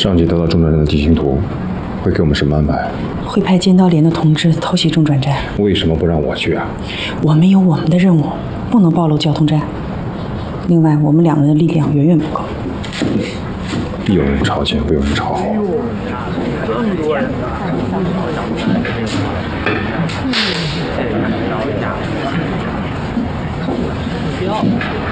上级得到中转站的地形图，会给我们什么安排？ 会派尖刀连的同志偷袭中转站。 为什么不让我去啊？ 我们有我们的任务，不能暴露交通站。另外，我们两人的力量远远不够。 有人朝前，不有人朝后。 这么多人呢！不要。